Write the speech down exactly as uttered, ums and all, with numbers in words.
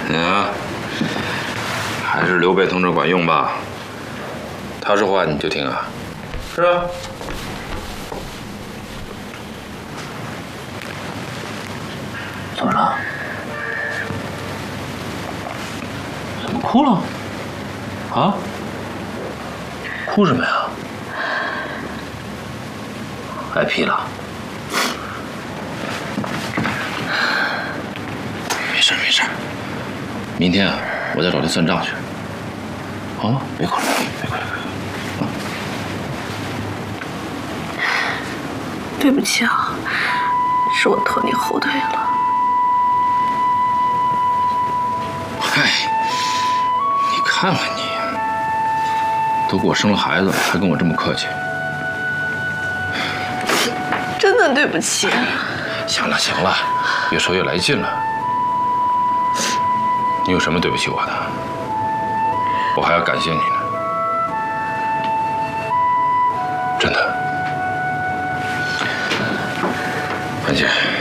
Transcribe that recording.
啊，还是刘备同志管用吧？他说话你就听啊。是啊。 怎么了？怎么哭了？啊？哭什么呀？挨批了？没事没事，明天啊，我再找他算账去。啊，别哭了，别哭了。啊， 对不起啊，是我拖你后腿了。 嗨，你看看你，都给我生了孩子，还跟我这么客气。 真的对不起。 行了行了，越说越来劲了。你有什么对不起我的？我还要感谢你呢。真的，樊姐。